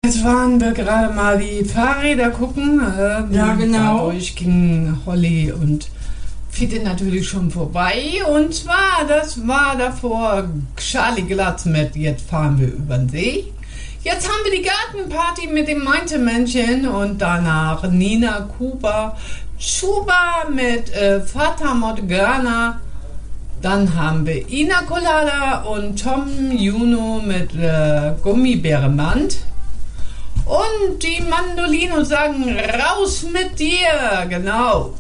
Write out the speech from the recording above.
Jetzt waren wir gerade mal die Fahrräder gucken. Ja, genau. Dadurch ging Holly und Fiete natürlich schon vorbei. Und zwar, das war davor Charlie Glatz mit Jetzt fahren wir über den See. Jetzt haben wir die Gartenparty mit dem Meinte-Männchen und danach Nina Kuba, Chuba mit Fata Morgana. Dann haben wir Ina Colada und Tom Juno mit Gummibärenband. Und die Mandolinos sagen, raus mit dir, genau.